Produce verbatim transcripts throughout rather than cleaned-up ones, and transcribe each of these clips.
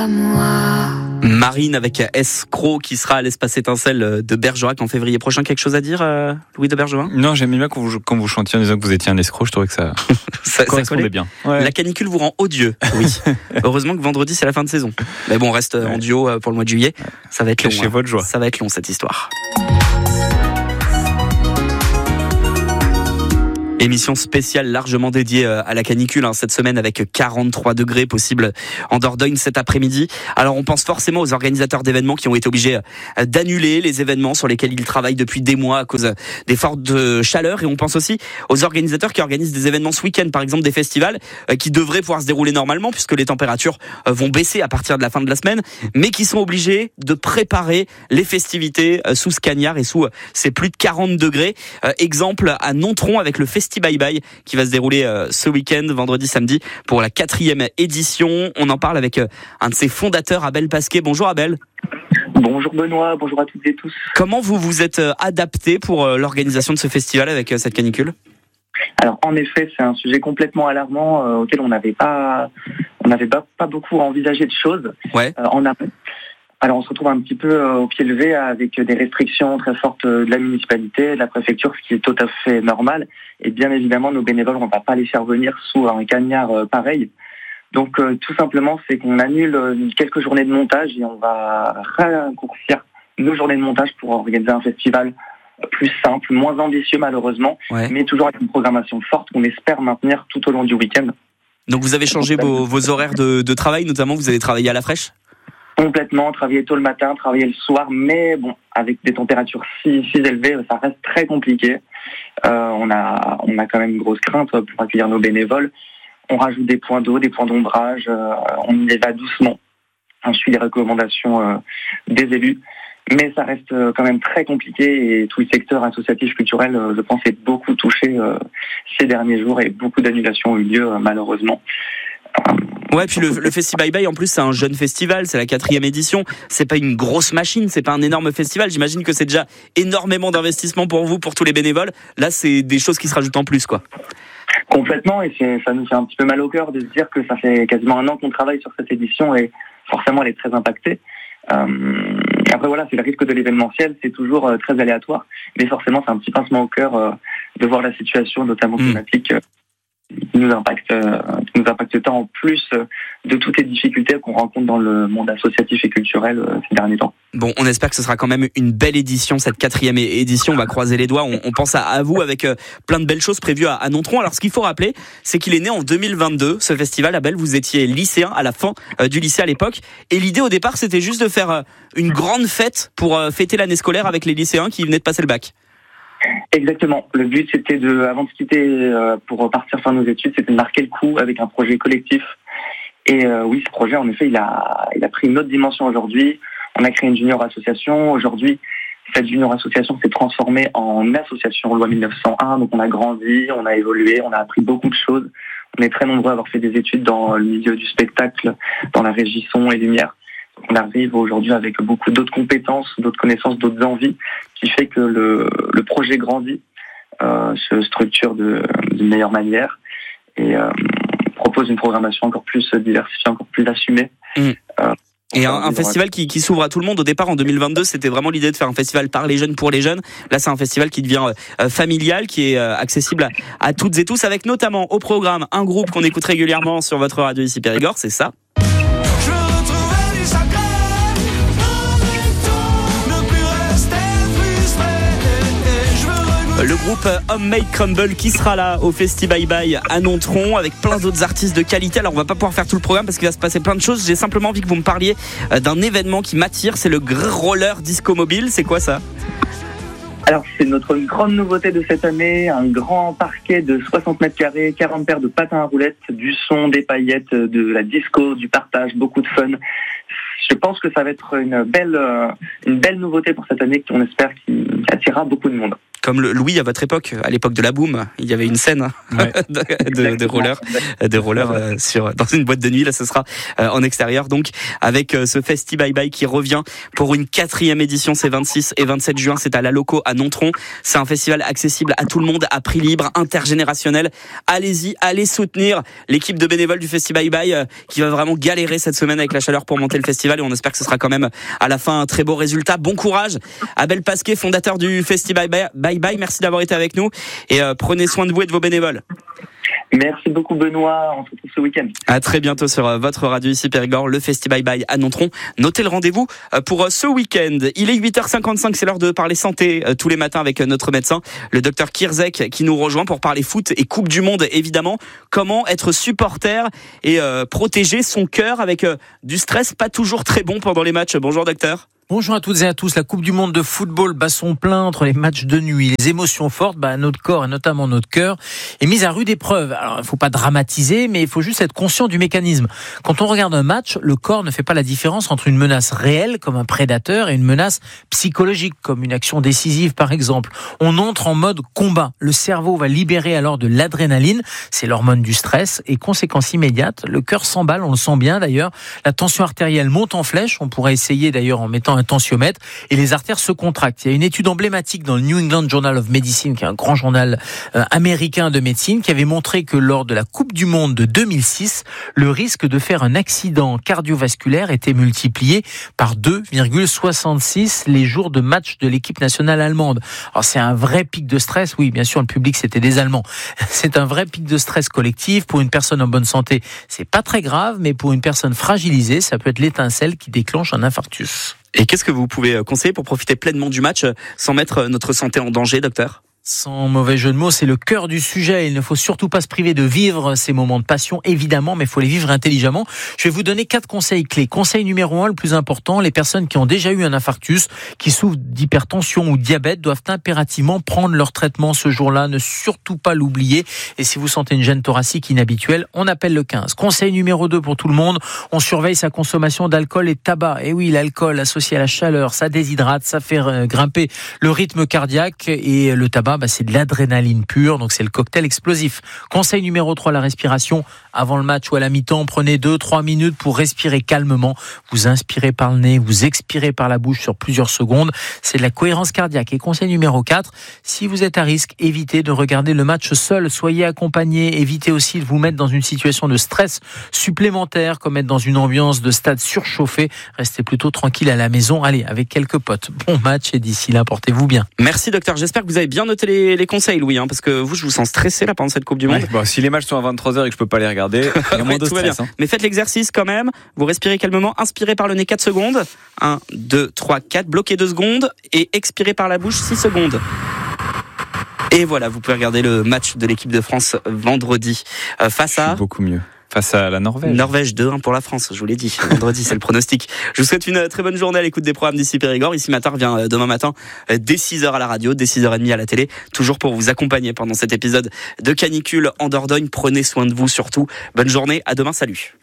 Marine avec Escroc qui sera à l'espace étincelle de Bergerac en février prochain. Quelque chose à dire, euh, Louis de Bergevin ? Non, j'aimais bien quand vous, quand vous chantiez en disant que vous étiez un escroc. Je trouvais que ça, ça correspondait ça bien. Ouais. La canicule vous rend odieux. Oui. Heureusement que vendredi c'est la fin de saison. Mais bon, on reste ouais. en duo pour le mois de juillet. Ça va être long. Cachez votre joie. Ça va être long cette histoire. Émission spéciale largement dédiée à la canicule hein, cette semaine avec quarante-trois degrés possibles en Dordogne cet après-midi. Alors on pense forcément aux organisateurs d'événements qui ont été obligés d'annuler les événements sur lesquels ils travaillent depuis des mois à cause des fortes chaleurs, et on pense aussi aux organisateurs qui organisent des événements ce week-end, par exemple des festivals qui devraient pouvoir se dérouler normalement puisque les températures vont baisser à partir de la fin de la semaine, mais qui sont obligés de préparer les festivités sous ce cagnard et sous ces plus de quarante degrés. Exemple à Nontron avec le festival Bye Bye qui va se dérouler euh, ce week-end, vendredi, samedi, pour la quatrième édition. On en parle avec euh, un de ses fondateurs, Abel Pasquet. Bonjour Abel. Bonjour Benoît, bonjour à toutes et tous. Comment vous vous êtes euh, adapté pour euh, l'organisation de ce festival avec euh, cette canicule ? Alors en effet, c'est un sujet complètement alarmant euh, auquel on n'avait pas, on n'avait pas, pas beaucoup envisagé de choses ouais. euh, en amont. Alors on se retrouve un petit peu euh, au pied levé avec des restrictions très fortes de la municipalité, de la préfecture, ce qui est tout à fait normal. Et bien évidemment, nos bénévoles, on ne va pas les faire venir sous un cagnard euh, pareil. Donc euh, tout simplement, c'est qu'on annule euh, quelques journées de montage et on va raccourcir nos journées de montage pour organiser un festival plus simple, moins ambitieux malheureusement, ouais. mais toujours avec une programmation forte qu'on espère maintenir tout au long du week-end. Donc vous avez changé vos, vos horaires de, de travail, notamment vous allez travailler à la fraîche ? Complètement, travailler tôt le matin, travailler le soir, mais bon, avec des températures si, si élevées, ça reste très compliqué. Euh, on a, on a quand même une grosse crainte pour accueillir nos bénévoles. On rajoute des points d'eau, des points d'ombrage, euh, on y va doucement. On suit les recommandations euh, des élus, mais ça reste quand même très compliqué et tout le secteur associatif culturel, euh, je pense, est beaucoup touché euh, ces derniers jours et beaucoup d'annulations ont eu lieu euh, malheureusement. Ouais, puis le, le Festival Bye Bye, en plus, c'est un jeune festival, c'est la quatrième édition. C'est pas une grosse machine, c'est pas un énorme festival. J'imagine que c'est déjà énormément d'investissement pour vous, pour tous les bénévoles. Là, c'est des choses qui se rajoutent en plus, quoi. Complètement, et c'est, ça nous fait un petit peu mal au cœur de se dire que ça fait quasiment un an qu'on travaille sur cette édition et forcément, elle est très impactée. Euh, après, voilà, c'est le risque de l'événementiel, c'est toujours euh, très aléatoire, mais forcément, c'est un petit pincement au cœur euh, de voir la situation, notamment climatique, mmh. euh, qui nous impacte, euh, qui nous impacte tant en plus euh, de toutes les difficultés qu'on rencontre dans le monde associatif et culturel euh, ces derniers temps. Bon, on espère que ce sera quand même une belle édition, cette quatrième édition. On va croiser les doigts. On, on pense à, à vous avec euh, plein de belles choses prévues à, à Nontron. Alors, ce qu'il faut rappeler, c'est qu'il est né en deux mille vingt-deux. Ce festival, Abel, vous étiez lycéen à la fin euh, du lycée à l'époque. Et l'idée au départ, c'était juste de faire euh, une grande fête pour euh, fêter l'année scolaire avec les lycéens qui venaient de passer le bac. Exactement. Le but, c'était de, avant de se quitter euh, pour partir faire nos études, c'était de marquer le coup avec un projet collectif. Et euh, oui, ce projet, en effet, il a, il a pris une autre dimension aujourd'hui. On a créé une junior association. Aujourd'hui, cette junior association s'est transformée en association loi mille neuf cent un. Donc, on a grandi, on a évolué, on a appris beaucoup de choses. On est très nombreux à avoir fait des études dans le milieu du spectacle, dans la régie son et lumière. On arrive aujourd'hui avec beaucoup d'autres compétences, d'autres connaissances, d'autres envies, qui fait que le, le projet grandit, euh, se structure de, de meilleure manière et euh, propose une programmation encore plus diversifiée, encore plus assumée. Mmh. Euh, et un, un festival qui, qui s'ouvre à tout le monde. Au départ, en deux mille vingt-deux, c'était vraiment l'idée de faire un festival par les jeunes, pour les jeunes. Là, c'est un festival qui devient euh, familial, qui est euh, accessible à, à toutes et tous, avec notamment au programme un groupe qu'on écoute régulièrement sur votre radio ici Périgord, c'est ça. Le groupe Homemade Crumble qui sera là au Festival Bye Bye à Nontron avec plein d'autres artistes de qualité. Alors on va pas pouvoir faire tout le programme parce qu'il va se passer plein de choses. J'ai simplement envie que vous me parliez d'un événement qui m'attire, c'est le Grrr Roller Disco Mobile. C'est quoi ça ? Alors c'est notre grande nouveauté de cette année, un grand parquet de soixante mètres carrés, quarante paires de patins à roulettes, du son, des paillettes, de la disco, du partage, beaucoup de fun. Je pense que ça va être une belle, une belle nouveauté pour cette année qu'on espère qui attirera beaucoup de monde. comme le Louis à votre époque, à l'époque de la boom, il y avait une scène ouais. de, de, de rollers, de rollers euh, sur dans une boîte de nuit. Là, ce sera euh, en extérieur, donc avec euh, ce Festi Bye Bye qui revient pour une quatrième édition. C'est vingt-six et vingt-sept juin. C'est à la Loco à Nontron. C'est un festival accessible à tout le monde, à prix libre, intergénérationnel. Allez-y, allez soutenir l'équipe de bénévoles du Festi Bye Bye euh, qui va vraiment galérer cette semaine avec la chaleur pour monter le festival, et on espère que ce sera quand même à la fin un très beau résultat. Bon courage, Abel Pasquet, fondateur du Festi Bye Bye. Bye Bye, merci d'avoir été avec nous et euh, prenez soin de vous et de vos bénévoles. Merci beaucoup Benoît, on se retrouve ce week-end. À très bientôt sur euh, votre radio ici Périgord, le Festi Bye Bye à Nontron. Notez le rendez-vous euh, pour euh, ce week-end. Il est huit heures cinquante-cinq, c'est l'heure de parler santé euh, tous les matins avec euh, notre médecin, le docteur Kirzek, qui nous rejoint pour parler foot et Coupe du Monde évidemment. Comment être supporter et euh, protéger son cœur avec euh, du stress pas toujours très bon pendant les matchs. Bonjour docteur. Bonjour à toutes et à tous. La Coupe du Monde de football bat son plein entre les matchs de nuit. Les émotions fortes, bah, notre corps et notamment notre cœur est mise à rude épreuve. Alors, il ne faut pas dramatiser, mais il faut juste être conscient du mécanisme. Quand on regarde un match, le corps ne fait pas la différence entre une menace réelle, comme un prédateur, et une menace psychologique, comme une action décisive, par exemple. On entre en mode combat. Le cerveau va libérer alors de l'adrénaline, c'est l'hormone du stress, et conséquence immédiate, le cœur s'emballe, on le sent bien d'ailleurs. La tension artérielle monte en flèche. On pourrait essayer d'ailleurs en mettant un tensiomètre, et les artères se contractent. Il y a une étude emblématique dans le New England Journal of Medicine, qui est un grand journal euh, américain de médecine, qui avait montré que lors de la Coupe du Monde de deux mille six, le risque de faire un accident cardiovasculaire était multiplié par deux virgule soixante-six les jours de match de l'équipe nationale allemande. Alors c'est un vrai pic de stress, oui bien sûr le public c'était des Allemands, c'est un vrai pic de stress collectif. Pour une personne en bonne santé, c'est pas très grave, mais pour une personne fragilisée, ça peut être l'étincelle qui déclenche un infarctus. Et qu'est-ce que vous pouvez conseiller pour profiter pleinement du match sans mettre notre santé en danger, docteur ? Sans mauvais jeu de mots, c'est le cœur du sujet. Il ne faut surtout pas se priver de vivre ces moments de passion, évidemment, mais il faut les vivre intelligemment. Je vais vous donner quatre conseils clés. Conseil numéro un, le plus important, les personnes qui ont déjà eu un infarctus, qui souffrent d'hypertension ou de diabète, doivent impérativement prendre leur traitement ce jour-là. Ne surtout pas l'oublier. Et si vous sentez une gêne thoracique inhabituelle, on appelle le quinze. Conseil numéro deux pour tout le monde, on surveille sa consommation d'alcool et de tabac. Et oui, l'alcool associé à la chaleur, ça déshydrate, ça fait grimper le rythme cardiaque, et le tabac, Bah, c'est de l'adrénaline pure, donc c'est le cocktail explosif. Conseil numéro trois, la respiration. Avant le match ou à la mi-temps, prenez deux trois minutes pour respirer calmement. Vous inspirez par le nez, vous expirez par la bouche sur plusieurs secondes. C'est de la cohérence cardiaque. Et conseil numéro quatre, si vous êtes à risque, évitez de regarder le match seul. Soyez accompagné. Évitez aussi de vous mettre dans une situation de stress supplémentaire, comme être dans une ambiance de stade surchauffé. Restez plutôt tranquille à la maison. Allez, avec quelques potes. Bon match, et d'ici là, portez-vous bien. Merci docteur. J'espère que vous avez bien noté les, les conseils, Louis, hein, parce que vous, je vous sens stressé là pendant cette Coupe du Monde. Ouais, bon, si les matchs sont à vingt-trois heures et que je peux pas les regarder, il y a moins de stress. Hein. Mais faites l'exercice quand même. Vous respirez calmement. Inspirez par le nez quatre secondes. un, deux, trois, quatre. Bloquez deux secondes. Et expirez par la bouche six secondes. Et voilà, vous pouvez regarder le match de l'équipe de France vendredi euh, face à... Beaucoup mieux. Face à la Norvège. Norvège deux un pour la France, je vous l'ai dit. Vendredi, c'est le pronostic. Je vous souhaite une très bonne journée à l'écoute des programmes d'ici Périgord. Ici Matin revient demain matin dès six heures à la radio, dès six heures trente à la télé. Toujours pour vous accompagner pendant cet épisode de canicule en Dordogne. Prenez soin de vous surtout. Bonne journée, à demain, salut.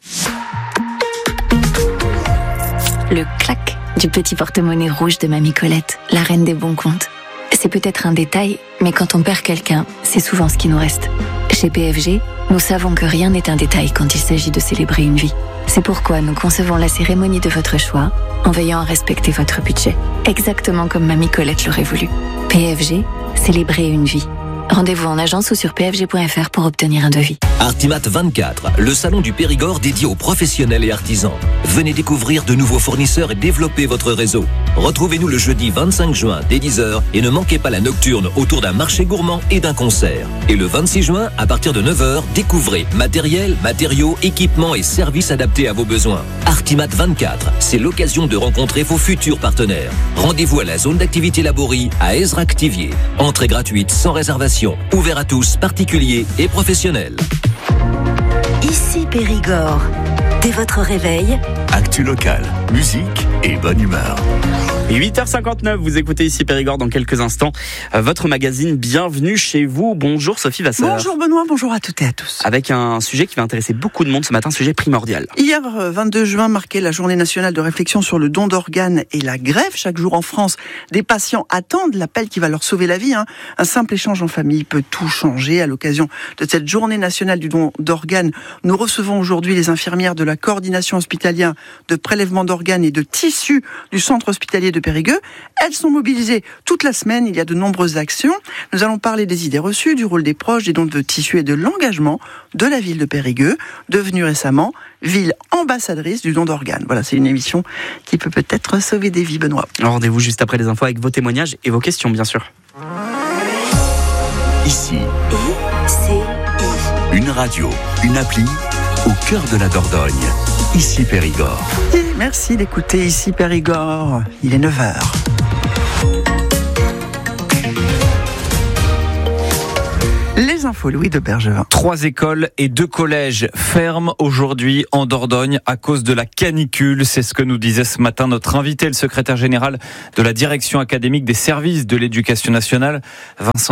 Le clac du petit porte-monnaie rouge de Mamie Colette, la reine des bons comptes. C'est peut-être un détail, mais quand on perd quelqu'un, c'est souvent ce qui nous reste. Chez P F G, nous savons que rien n'est un détail quand il s'agit de célébrer une vie. C'est pourquoi nous concevons la cérémonie de votre choix en veillant à respecter votre budget. Exactement comme Mamie Colette l'aurait voulu. P F G, célébrer une vie. Rendez-vous en agence ou sur p f g point f r pour obtenir un devis. Artimat vingt-quatre, le salon du Périgord dédié aux professionnels et artisans. Venez découvrir de nouveaux fournisseurs et développer votre réseau. Retrouvez-nous le jeudi vingt-cinq juin dès dix heures et ne manquez pas la nocturne autour d'un marché gourmand et d'un concert. Et le vingt-six juin, à partir de neuf heures, découvrez matériel, matériaux, équipements et services adaptés à vos besoins. Artimat vingt-quatre, c'est l'occasion de rencontrer vos futurs partenaires. Rendez-vous à la zone d'activité Laborie à Ezrac-Tivier. Entrée gratuite sans réservation. Ouvert à tous, particuliers et professionnels. Ici Périgord, Dès votre réveil, actu locale, musique et bonne humeur. Et huit heures cinquante-neuf, vous écoutez ici Périgord dans quelques instants. Euh, votre magazine Bienvenue chez vous. Bonjour Sophie Vasseur. Bonjour Benoît, bonjour à toutes et à tous. Avec un sujet qui va intéresser beaucoup de monde ce matin, un sujet primordial. Hier, vingt-deux juin, marquait la journée nationale de réflexion sur le don d'organes et la greffe. Chaque jour en France, des patients attendent l'appel qui va leur sauver la vie. Hein. Un simple échange en famille peut tout changer. À l'occasion de cette journée nationale du don d'organes, nous recevons aujourd'hui les infirmières de la coordination hospitalière de prélèvement d'organes et de tissus du centre hospitalier de Périgueux. Elles sont mobilisées toute la semaine. Il y a de nombreuses actions. Nous allons parler des idées reçues, du rôle des proches, des dons de tissus et de l'engagement de la ville de Périgueux, devenue récemment ville ambassadrice du don d'organes. Voilà, c'est une émission qui peut peut-être sauver des vies, Benoît. Rendez-vous juste après les infos avec vos témoignages et vos questions, bien sûr. Ici, I C I. une radio, une appli au cœur de la Dordogne. Ici Périgord. Et merci d'écouter ici Périgord. Il est neuf heures. Les infos, Louis de Bergevin. Trois écoles et deux collèges ferment aujourd'hui en Dordogne à cause de la canicule. C'est ce que nous disait ce matin notre invité, le secrétaire général de la direction académique des services de l'éducation nationale, Vincent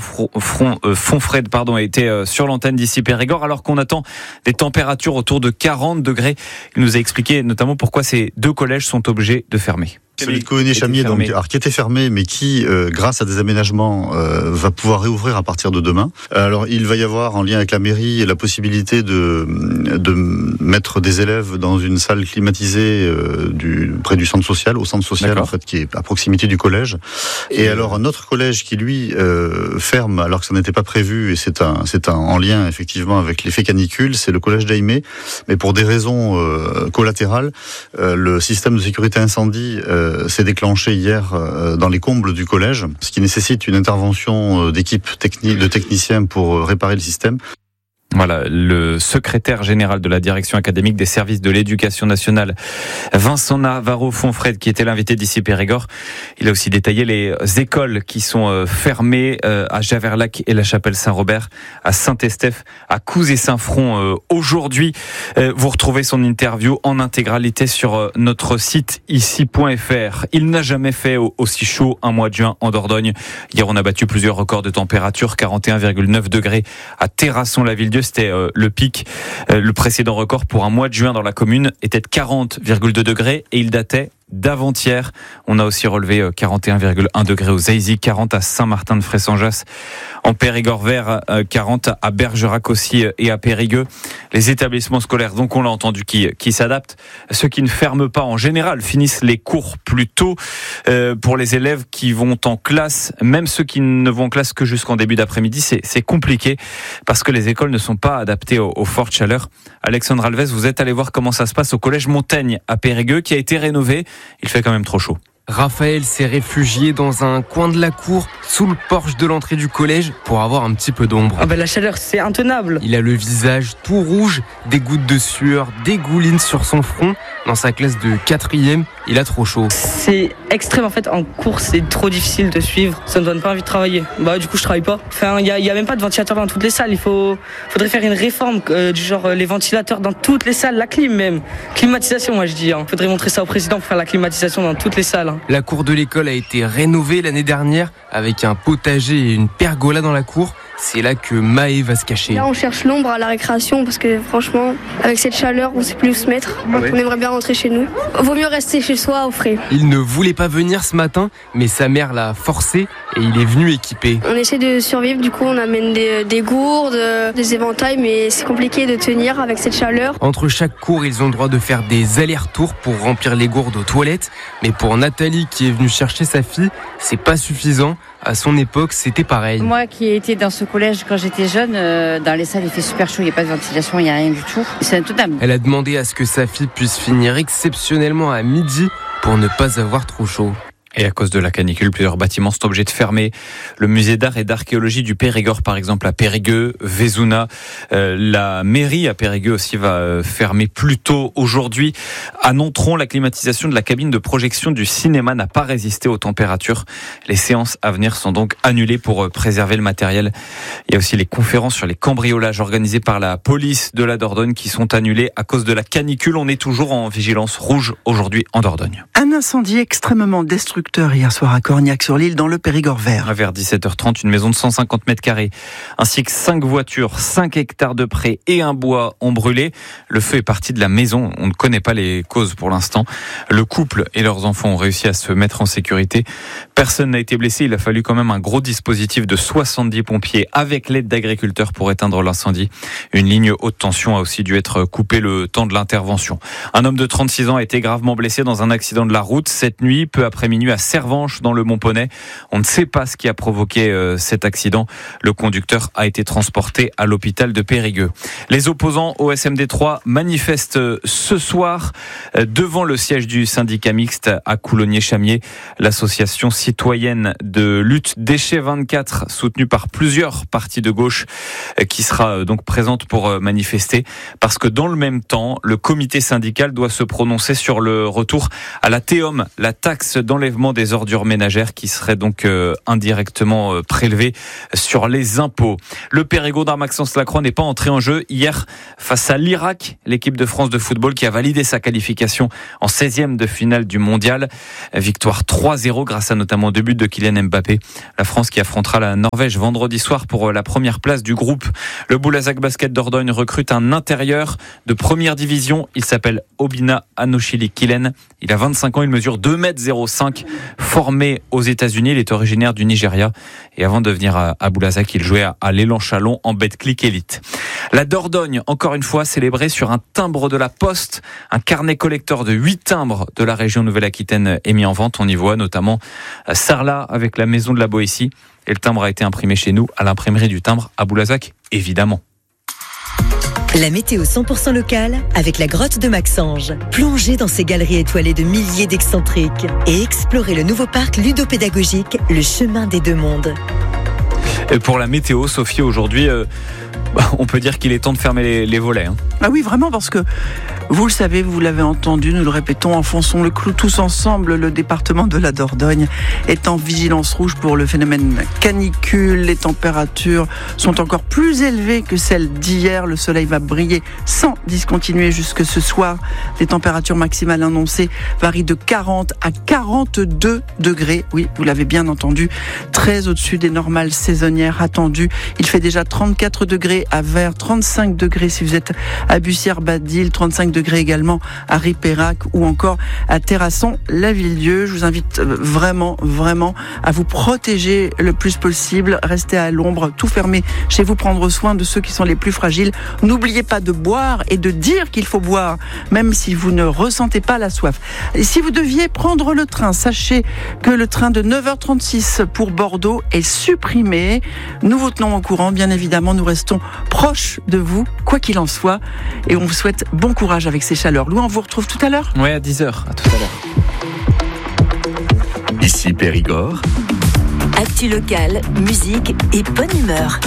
Navarro-Fonfred, pardon, a été sur l'antenne d'ici Périgord, alors qu'on attend des températures autour de quarante degrés. Il nous a expliqué notamment pourquoi ces deux collèges sont obligés de fermer. Celui de Cohenay-Chamier, donc, alors, qui était fermé, mais qui, euh, grâce à des aménagements, euh, va pouvoir réouvrir à partir de demain. Alors, il va y avoir, en lien avec la mairie, la possibilité de, de mettre des élèves dans une salle climatisée euh, du, près du centre social, au centre social, D'accord. en fait, qui est à proximité du collège. Et, et alors, un autre collège qui, lui, euh, ferme, alors que ça n'était pas prévu, et c'est un, c'est un, en lien, effectivement, avec l'effet canicule, c'est le collège d'Aimé. Mais pour des raisons euh, collatérales, euh, le système de sécurité incendie euh, s'est déclenché hier dans les combles du collège, ce qui nécessite une intervention d'équipe technique, de techniciens pour réparer le système. Voilà, le secrétaire général de la direction académique des services de l'éducation nationale, Vincent Navarro-Fonfred, qui était l'invité d'ici Périgord. Il a aussi détaillé les écoles qui sont fermées à Javerlac et la Chapelle Saint-Robert, à Saint-Estèphe, à Couze et Saint-Front aujourd'hui. Vous retrouvez son interview en intégralité sur notre site ici point f r. Il n'a jamais fait aussi chaud un mois de juin en Dordogne. Hier, on a battu plusieurs records de température, quarante et un virgule neuf degrés à Terrasson-la-Ville-Dieu. C'était euh, le pic. Euh, le précédent record pour un mois de juin dans la commune était de quarante virgule deux degrés et il datait d'avant-hier. On a aussi relevé quarante et un virgule un degrés aux Aisy, quarante à Saint-Martin-de-Fressanjas, en Périgord vert, quarante à Bergerac aussi et à Périgueux. Les établissements scolaires, donc on l'a entendu, qui, qui s'adaptent. Ceux qui ne ferment pas en général finissent les cours plus tôt. Euh, pour les élèves qui vont en classe, même ceux qui ne vont en classe que jusqu'en début d'après-midi, c'est, c'est compliqué parce que les écoles ne sont pas adaptées aux, aux fortes chaleurs. Alexandre Alves, vous êtes allé voir comment ça se passe au collège Montaigne à Périgueux, qui a été rénové. Il fait quand même trop chaud. Raphaël s'est réfugié dans un coin de la cour, sous le porche de l'entrée du collège, pour avoir un petit peu d'ombre. Ah bah la chaleur, c'est intenable. Il a le visage tout rouge, des gouttes de sueur dégoulinent sur son front. Dans sa classe de quatrième, il a trop chaud. C'est extrême en fait, en cours c'est trop difficile de suivre, ça ne donne pas envie de travailler. Bah du coup je travaille pas. Enfin, il n'y a, y a même pas de ventilateur dans toutes les salles, il faut, faudrait faire une réforme euh, du genre euh, les ventilateurs dans toutes les salles, la clim même. Climatisation moi je dis, hein. Faudrait montrer ça au président pour faire la climatisation dans toutes les salles. Hein. La cour de l'école a été rénovée l'année dernière avec un potager et une pergola dans la cour. C'est là que Maë va se cacher. Là, on cherche l'ombre à la récréation parce que franchement, avec cette chaleur, on ne sait plus où se mettre. Ouais. On aimerait bien rentrer chez nous. Vaut mieux rester chez soi au frais. Il ne voulait pas venir ce matin, mais sa mère l'a forcé et il est venu équipé. On essaie de survivre, du coup, on amène des, des gourdes, des éventails, mais c'est compliqué de tenir avec cette chaleur. Entre chaque cours, ils ont le droit de faire des allers-retours pour remplir les gourdes aux toilettes. Mais pour Nathalie, qui est venue chercher sa fille, c'est pas suffisant. À son époque, c'était pareil. Moi qui ai été dans ce collège quand j'étais jeune, euh, dans les salles il fait super chaud, il n'y a pas de ventilation, il n'y a rien du tout. C'est intenable. Elle a demandé à ce que sa fille puisse finir exceptionnellement à midi pour ne pas avoir trop chaud. Et à cause de la canicule, plusieurs bâtiments sont obligés de fermer. Le musée d'art et d'archéologie du Périgord, par exemple, à Périgueux, Vézouna. Euh, la mairie à Périgueux aussi va fermer plus tôt aujourd'hui. À Nontron, la climatisation de la cabine de projection du cinéma n'a pas résisté aux températures. Les séances à venir sont donc annulées pour préserver le matériel. Il y a aussi les conférences sur les cambriolages organisées par la police de la Dordogne qui sont annulées à cause de la canicule. On est toujours en vigilance rouge aujourd'hui en Dordogne. Un incendie extrêmement destructeur hier soir à Cornillac-sur-l'Île dans le Périgord vert. Vers dix-sept heures trente, une maison de cent cinquante mètres carrés ainsi que cinq voitures, cinq hectares de prés et un bois ont brûlé. Le feu est parti de la maison. On ne connaît pas les causes pour l'instant. Le couple et leurs enfants ont réussi à se mettre en sécurité. Personne n'a été blessé. Il a fallu quand même un gros dispositif de soixante-dix pompiers avec l'aide d'agriculteurs pour éteindre l'incendie. Une ligne haute tension a aussi dû être coupée le temps de l'intervention. Un homme de trente-six ans a été gravement blessé dans un accident de la route cette nuit, peu après minuit à Servanche dans le Mont-Poney. On ne sait pas ce qui a provoqué euh, cet accident. Le conducteur a été transporté à l'hôpital de Périgueux. Les opposants au S M D trois manifestent ce soir euh, devant le siège du syndicat mixte à Coulommiers-Chamiers. L'association citoyenne de lutte Déchets vingt-quatre, soutenue par plusieurs partis de gauche, euh, qui sera euh, donc présente pour euh, manifester, parce que dans le même temps, le comité syndical doit se prononcer sur le retour à la T E O M, la taxe d'enlèvement des ordures ménagères qui serait donc euh, indirectement euh, prélevée sur les impôts. Le Périgord d'Armaxence Lacroix n'est pas entré en jeu hier face à l'Irak, l'équipe de France de football qui a validé sa qualification en seizième de finale du mondial. Victoire trois zéro grâce à notamment deux buts de Kylian Mbappé. La France qui affrontera la Norvège vendredi soir pour la première place du groupe. Le Boulazac Basket Dordogne recrute un intérieur de première division. Il s'appelle Obina Anochili Kylen. Il a vingt-cinq ans, il mesure deux mètres zéro cinq. Formé aux États-Unis, il est originaire du Nigeria. Et avant de venir à Boulazac, il jouait à l'élan Chalon en Betclic Elite. La Dordogne, encore une fois, célébrée sur un timbre de la Poste. Un carnet collector de huit timbres de la région Nouvelle-Aquitaine est mis en vente. On y voit notamment Sarlat avec la Maison de la Boétie. Et le timbre a été imprimé chez nous à l'imprimerie du timbre à Boulazac, évidemment. La météo cent pour cent locale avec la grotte de Maxange. Plongez dans ces galeries étoilées de milliers d'excentriques et explorez le nouveau parc ludopédagogique, le chemin des deux mondes. Et pour la météo, Sophie, aujourd'hui, euh, on peut dire qu'il est temps de fermer les, les volets. Hein. Ah oui, vraiment, parce que vous le savez, vous l'avez entendu, nous le répétons, enfonçons le clou tous ensemble. Le département de la Dordogne est en vigilance rouge pour le phénomène canicule. Les températures sont encore plus élevées que celles d'hier. Le soleil va briller sans discontinuer jusque ce soir. Les températures maximales annoncées varient de quarante à quarante-deux degrés. Oui, vous l'avez bien entendu, très au-dessus des normales saisonnières attendues. Il fait déjà trente-quatre degrés à Vers, trente-cinq degrés si vous êtes à Bussière-Badil, trente-cinq degrés également à Ripérac ou encore à Terrasson-Lavilledieu. Je vous invite vraiment, vraiment à vous protéger le plus possible. Restez à l'ombre, tout fermé chez vous, prendre soin de ceux qui sont les plus fragiles. N'oubliez pas de boire et de dire qu'il faut boire, même si vous ne ressentez pas la soif. Et si vous deviez prendre le train, sachez que le train de neuf heures trente-six pour Bordeaux est supprimé. Nous vous tenons au courant, bien évidemment, nous restons proches de vous, quoi qu'il en soit, et on vous souhaite bon courage avec ces chaleurs. Louis, on vous retrouve tout à l'heure ? Oui, à dix heures, à tout à l'heure. Ici Périgord. Actu locale, musique et bonne humeur.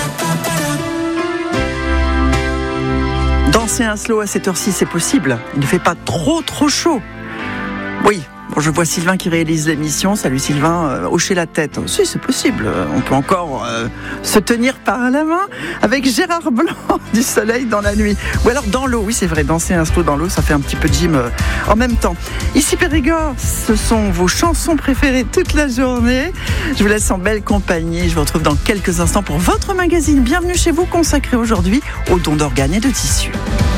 Danser un slow à cette heure-ci, c'est possible. Il ne fait pas trop trop chaud. Oui. Bon, je vois Sylvain qui réalise l'émission. Salut Sylvain, euh, hocher la tête. Si, c'est possible. On peut encore euh, se tenir par la main avec Gérard Blanc du Soleil dans la nuit. Ou alors dans l'eau. Oui, c'est vrai, danser un slow dans l'eau, ça fait un petit peu de gym euh, en même temps. Ici Périgord, ce sont vos chansons préférées toute la journée. Je vous laisse en belle compagnie. Je vous retrouve dans quelques instants pour votre magazine. Bienvenue chez vous, consacré aujourd'hui aux dons d'organes et de tissus.